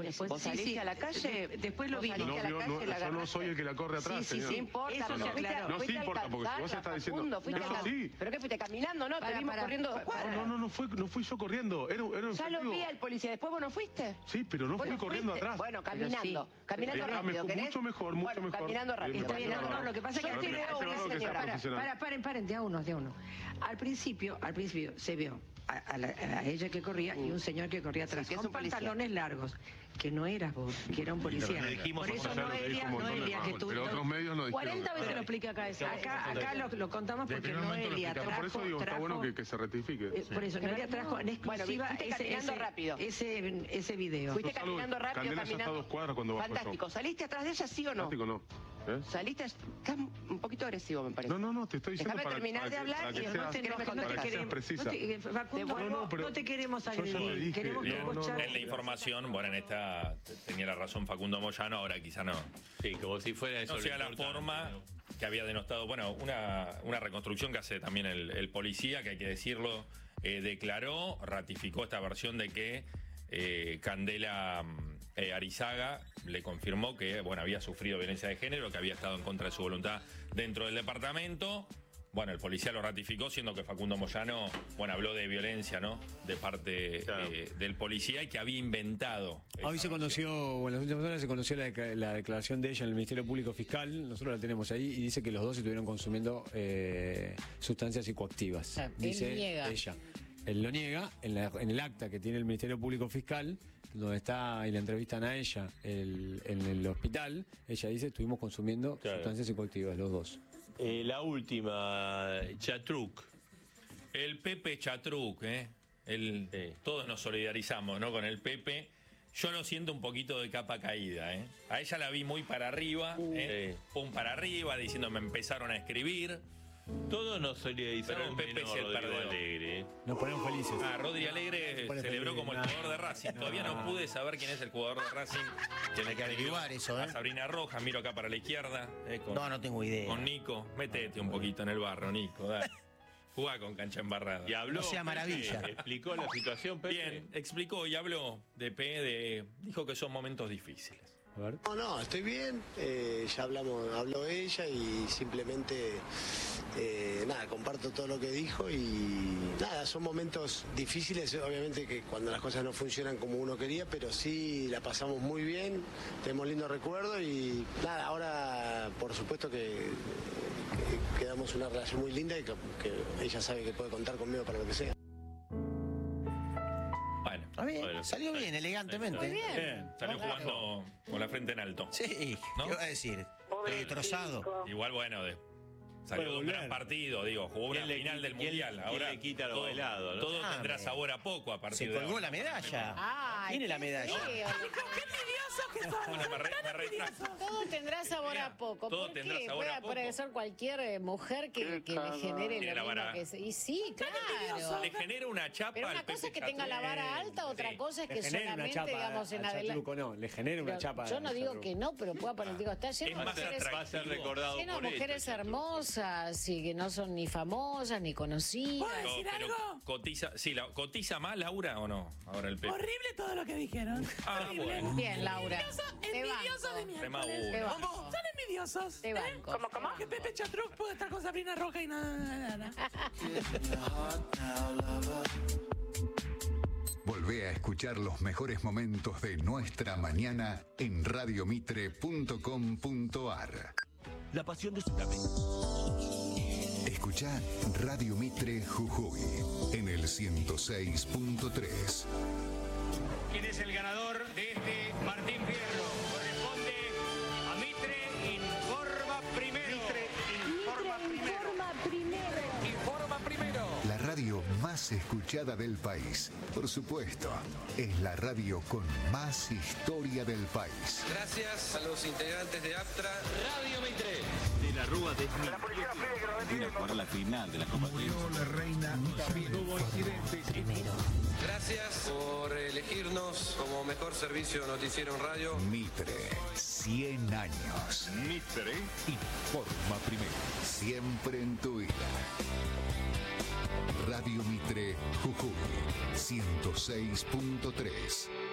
después ¿Vos saliste a la calle? Después lo vimos. Yo no soy el que la corre atrás, señor. Sí, importa. Eso se aclaró. No, sí importa, porque si vos estás diciendo... Eso sí. ¿Pero qué fuiste caminando, no? Te vimos corriendo 2 cuadras. No fui yo corriendo. Era un ya lo vi al policía. ¿Después vos no fuiste? Sí, pero no fui corriendo atrás. Bueno, caminando. Caminando rápido. Mucho mejor. Caminando rápido. Está bien, no, lo que pasa es que... Paren, de a uno. Al principio se vio a ella que corría y un señor que corría atrás, con pantalones largos, que no eras vos, que era un policía. Por eso Noelia, que tú... Pero otros medios no dijeron. 40 veces lo explica acá eso. Acá lo contamos porque Noelia trajo... Por eso digo, está bueno que se rectifique. Por eso, Noelia trajo en exclusiva ese video. Fuiste caminando rápido, Candela ya está a 2 cuadras cuando bajó. Fantástico. ¿Saliste atrás de ella, sí o no? Fantástico, no. Saliste, estás un poquito agresivo, me parece. No, te estoy diciendo Déjame terminar de hablar y después para que seas precisa. No te queremos agredir, queremos que vos charles. En la información, bueno, en esta tenía la razón Facundo Moyano, ahora quizá no. Sí, como si fuera eso. No sea la forma que había denostado, bueno, una reconstrucción que hace también el policía, que hay que decirlo, declaró, ratificó esta versión de que Candela Arizaga le confirmó que, bueno, había sufrido violencia de género, que había estado en contra de su voluntad dentro del departamento. Bueno, el policía lo ratificó, siendo que Facundo Moyano, bueno, habló de violencia, ¿no? De parte del policía y que había inventado. Hoy se conoció, o en las últimas horas se conoció la declaración de ella en el Ministerio Público Fiscal, nosotros la tenemos ahí, y dice que los dos estuvieron consumiendo sustancias psicoactivas. Dice ella. Él lo niega en el acta que tiene el Ministerio Público Fiscal, donde está y la entrevistan a ella en el hospital. Ella dice, estuvimos consumiendo sustancias psicoactivas, los dos. La última, Chatruc. El Pepe Chatruc, todos nos solidarizamos, ¿no? Con el Pepe. Yo lo siento un poquito de capa caída, A ella la vi muy para arriba, pum para arriba, diciendo me empezaron a escribir. Todos nos solidarizamos. Pero el Pepe es el perdedor. Alegre. Nos ponemos felices. Rodri Alegre celebró como el jugador de Racing. Todavía no pude saber quién es el jugador de Racing. Tiene que averiguar eso, A Sabrina Rojas, miro acá para la izquierda. No tengo idea. Con Nico. Métete un poquito en el barro, Nico. Dale. Jugá con cancha embarrada. Y habló. No sea maravilla. Explicó la situación, Pepe. Bien, explicó y habló dijo que son momentos difíciles. No, estoy bien, ya habló ella y simplemente, comparto todo lo que dijo y son momentos difíciles, obviamente que cuando las cosas no funcionan como uno quería, pero sí la pasamos muy bien, tenemos lindos recuerdos y ahora por supuesto que quedamos una relación muy linda y que ella sabe que puede contar conmigo para lo que sea. Bueno, salió bien, elegantemente. Muy bien. Salió jugando con la frente en alto. Sí, ¿no? ¿Qué iba a decir? Destrozado. Igual, bueno, salió de un gran partido, jugó una final del Mundial. Ahora le quita lo bailado, ¿no? Todo tendrá sabor a poco a partir de ahora. Se colgó ahora. la medalla. Tiene la medalla. ¡Qué envidiosos que son! Bueno, me retracto. Todo tendrá sabor a poco. Todo ¿Por tendrá qué? sabor a poco. Puede ser cualquier mujer que le genere lo mismo que se... Y sí, claro. Le genera una chapa. Pero una cosa es que tenga la vara alta, otra cosa es que solamente, digamos, en adelante. No, le genera una chapa. Yo no digo que no, pero pueda poner, está lleno de mujeres, va a ser recordado lleno de por mujeres esto, hermosas y que no son ni famosas ni conocidas. ¿Puedo decir algo? ¿Cotiza más, Laura, o no? Ahora el Pepe. Horrible todo lo que dijeron. Bueno. Bien, Laura. Envidiosos de miércoles. ¿Cómo? Son envidiosos. Te banco. ¿Cómo? Que Pepe Chatruc puede estar con Sabrina Roja y nada. Volvé a escuchar los mejores momentos de nuestra mañana en radiomitre.com.ar. La pasión de su cabeza. Escuchá Radio Mitre Jujuy en el 106.3. ¿Quién es el ganador de este Martín Fierro? Corresponde a Mitre Informa Primero. Mitre Informa Primero. La radio más escuchada del país. Por supuesto, es la radio con más historia del país. Gracias a los integrantes de APTRA. Radio Mitre. De la Rúa de para la final de la Copa Murió la reina, también hubo incidentes. Gracias por elegirnos como mejor servicio noticiero en radio. Mitre, 100 años. Mitre Informa Primero. Siempre en tu vida. Radio Mitre Jujuy 106.3.